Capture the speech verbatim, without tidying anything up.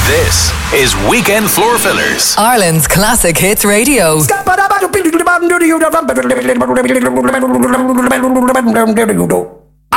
This is Weekend Floor Fillers. Ireland's classic hits radio.